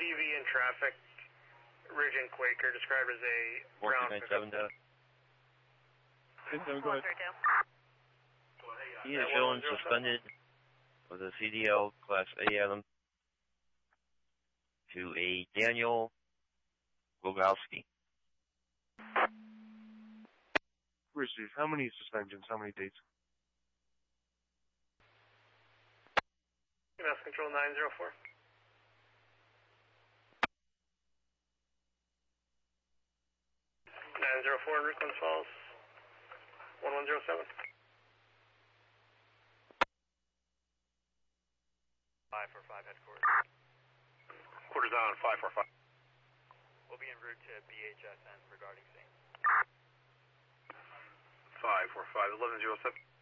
CV in traffic, Ridge and Quaker, described as a ground pickup. 4297 data. 27, go ahead. He is shown suspended with a CDL Class A item to a Daniel Glogowski. Receive. How many suspensions? How many dates? Mass Control 904. 904 in Ricklands Falls, 1107. 545 headquarters. Quarters on 545. We'll be en route to BHSN regarding same. 545, 1107.